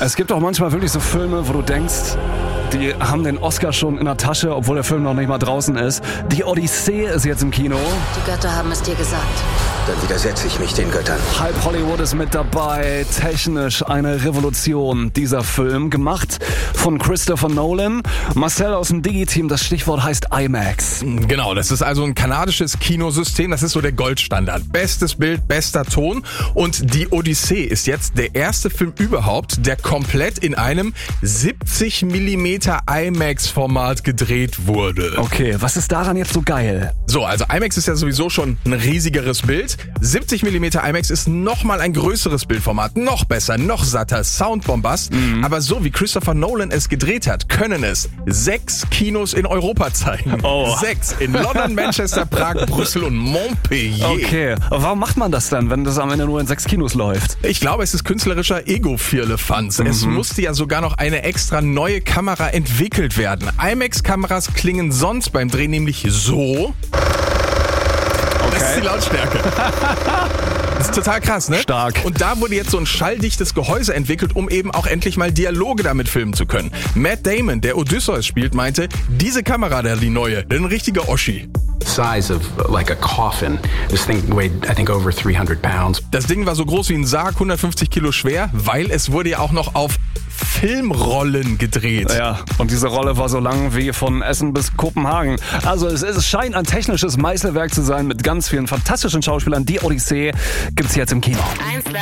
Es gibt auch manchmal wirklich so Filme, wo du denkst, die haben den Oscar schon in der Tasche, obwohl der Film noch nicht mal draußen ist. Die Odyssee ist jetzt im Kino. Die Götter haben es dir gesagt. Dann widersetze ich mich den Göttern. Halb Hollywood ist mit dabei. Technisch eine Revolution, dieser Film. Gemacht von Christopher Nolan. Marcel aus dem Digi-Team, das Stichwort heißt IMAX. Genau, das ist also ein kanadisches Kinosystem. Das ist so der Goldstandard. Bestes Bild, bester Ton. Und die Odyssee ist jetzt der erste Film überhaupt, der komplett in einem 70 mm IMAX-Format gedreht wurde. Okay, was ist daran jetzt so geil? So, also IMAX ist ja sowieso schon ein riesigeres Bild. 70 mm IMAX ist nochmal ein größeres Bildformat. Noch besser, noch satter, Soundbombast. Aber so wie Christopher Nolan es gedreht hat, können es 6 Kinos in Europa zeigen. Oh. 6 in London, Manchester, Prag, Brüssel und Montpellier. Okay, warum macht man das dann, wenn das am Ende nur in 6 Kinos läuft? Ich glaube, es ist künstlerischer Ego-Firlefanz. Es musste ja sogar noch eine extra neue Kamera entwickelt werden. IMAX-Kameras klingen sonst beim Dreh nämlich so. Das ist die Lautstärke. Das ist total krass, ne? Stark. Und da wurde jetzt so ein schalldichtes Gehäuse entwickelt, um eben auch endlich mal Dialoge damit filmen zu können. Matt Damon, der Odysseus spielt, meinte, diese Kamera da, die neue, ein richtiger Oschi. Size of like a coffin. This thing weighed, I think, over 300 pounds. Das Ding war so groß wie ein Sarg, 150 Kilo schwer, weil es wurde ja auch noch auf Filmrollen gedreht. Ja, und diese Rolle war so lang wie von Essen bis Kopenhagen. Also es scheint ein technisches Meisterwerk zu sein mit ganz vielen fantastischen Schauspielern. Die Odyssee gibt's jetzt im Kino. 1